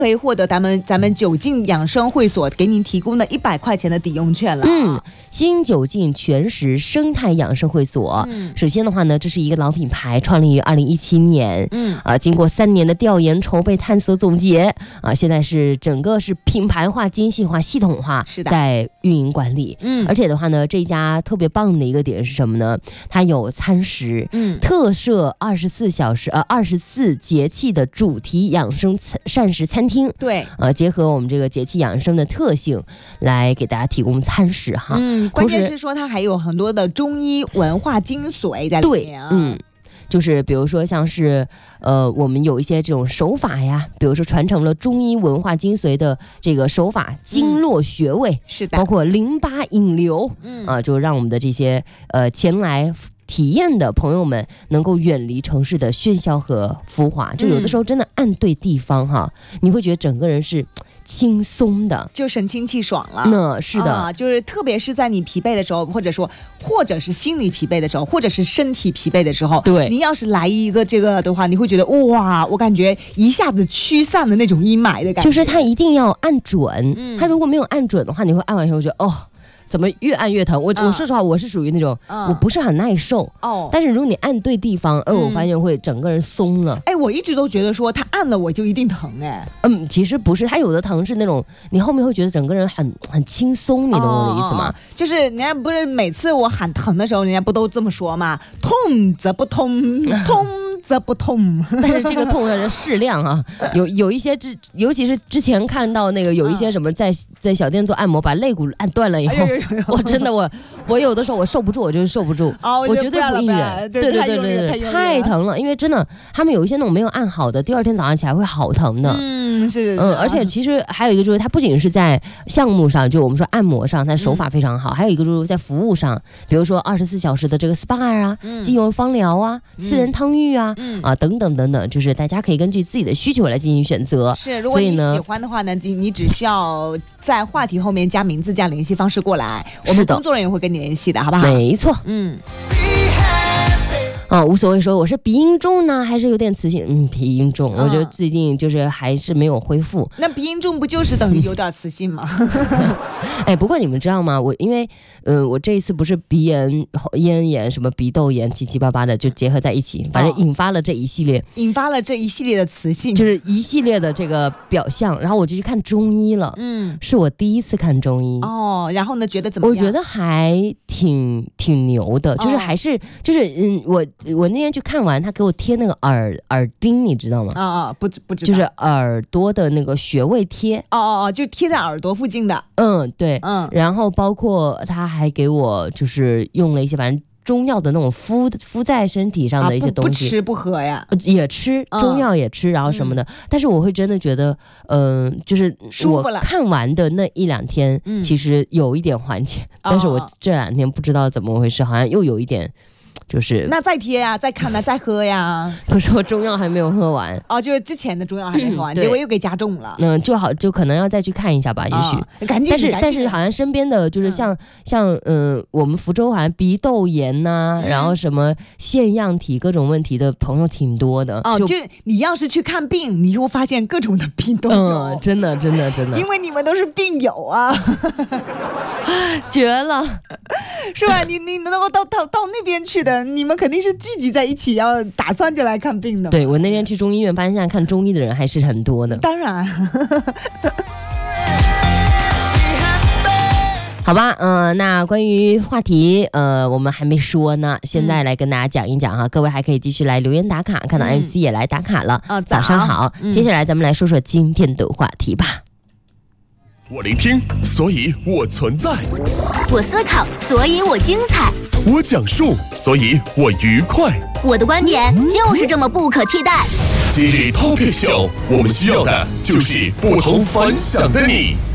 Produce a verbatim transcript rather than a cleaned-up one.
可以获得咱们咱们九境养生会所给您提供的一百块钱的抵用券了。 嗯，新九境全食生态养生会所。嗯，首先的话呢，这是一个老品牌，创立于二零一七年。嗯，啊，经过三年的调研、筹备、探索、总结，啊，现在是整个是品牌化、精细化、系统化， 是的， 在运营管理。嗯，而且的话呢，这家特别棒的一个点是什么呢？它有餐食，嗯，特设二十四小时呃二十四节气的主题养生膳食餐厅。 对， 呃，结合我们这个节气养生的特性，来给大家提供餐食哈。 嗯，关键是说它还有很多的中医文化精髓在里面啊。 对，嗯。就是比如说像是呃我们有一些这种手法呀，比如说传承了中医文化精髓的这个手法，经络穴位，嗯，是的，包括淋巴引流，嗯啊，就让我们的这些呃前来体验的朋友们能够远离城市的喧嚣和浮华，就有的时候真的按对地方哈，嗯，你会觉得整个人是轻松的， 就神清气爽了。 那是的， 啊，就是特别是在你疲惫的时候，或者说或者是心理疲惫的时候，或者是身体疲惫的时候，对，你要是来一个这个的话，你会觉得哇，我感觉一下子驱散的那种阴霾的感觉。 就是它一定要按准，嗯，它如果没有按准的话，你会按完以后觉得哦，怎么越按越疼？我、嗯、我说实话，我是属于那种、嗯、我不是很耐受哦。但是如果你按对地方，哎、嗯，我发现会整个人松了。 哎，我一直都觉得说他按了我就一定疼哎。 嗯，其实不是，他有的疼是那种你后面会觉得整个人很很轻松，你懂我的意思吗？哦哦哦就是人家不是每次我喊疼的时候，人家不都这么说吗？痛则不通，通则不痛。 但是这个痛是适量啊，有有一些之，尤其是之前看到那个有一些什么在在小店做按摩，把肋骨按断了以后。哎我真的我我有的时候我受不住，我就是受不住，哦、我绝对不硬忍，对对对对对，太疼了，因为真的他们有一些那种没有按好的，第二天早上起来会好疼的， 嗯是是， 嗯，而且其实还有一个就是它不仅是在项目上，就我们说按摩上，它手法非常好，嗯、还有一个就是在服务上，比如说二十四小时的这个 S P A 啊，嗯、精油芳疗啊，嗯、私人汤浴啊，嗯、啊等等等等，就是大家可以根据自己的需求来进行选择。 是，如果你喜欢的话呢，你你只需要在话题后面加名字加联系方式过来。我们工作人员会跟你联系的，好不好？ 没错，嗯。啊，无所谓说我是鼻音重呢，还是有点磁性？嗯，鼻音重，我觉得最近就是还是没有恢复。 那鼻音重不就是等于有点磁性吗？ 哎，不过你们知道吗？我因为呃，我这一次不是鼻炎、咽炎、什么鼻窦炎，七七八八的就结合在一起，反正引发了这一系列，哦、 引发了这一系列的磁性， 就是一系列的这个表象。然后我就去看中医了，嗯，是我第一次看中医哦。然后呢，觉得怎么样？ 我觉得还挺挺牛的，就是还是、哦、就是嗯，我。我那天去看完，他给我贴那个耳耳钉，你知道吗？ 啊啊，不不知道， 就是耳朵的那个穴位贴。 哦哦哦，就贴在耳朵附近的。 嗯，对，嗯。然后包括他还给我就是用了一些反正中药的那种敷敷在身体上的一些东西。啊、不, 不吃不喝呀？ 也吃，中药也吃，嗯、然后什么的。但是我会真的觉得，嗯、呃，就是我看完的那一两天，其实有一点缓解，嗯、但是我这两天不知道怎么回事，好像又有一点。就是那再贴呀、啊，再看呐、啊，再喝呀。 可是我中药还没有喝完哦，就是之前的中药还没喝完，嗯、结果又给加重了。 嗯，就好，就可能要再去看一下吧，也许。 哦、赶紧， 但是但是好像身边的就是像、嗯、像嗯、呃，我们福州好像鼻窦炎呐、啊，嗯、然后什么腺样体各种问题的朋友挺多的。 哦，就, 就你要是去看病，你会发现各种的病都有。 嗯，真的真的真的。 因为你们都是病友啊， 绝了， 是吧？你你能够到到到那边去的。你们肯定是聚集在一起，要打算就来看病的。 对，我那天去中医院，发现现在看中医的人还是很多的。 当然。 好吧，嗯、呃，那关于话题，呃，我们还没说呢，现在来跟大家讲一讲哈，嗯、各位还可以继续来留言打卡，看到 M C 也来打卡了，嗯、早上好。嗯、接下来咱们来说说今天的话题吧。 我聆听，所以我存在； 我思考，所以我精彩； 我讲述，所以我愉快。 我的观点就是这么不可替代。 今日 Topic Show， 我们需要的就是不同凡响的你。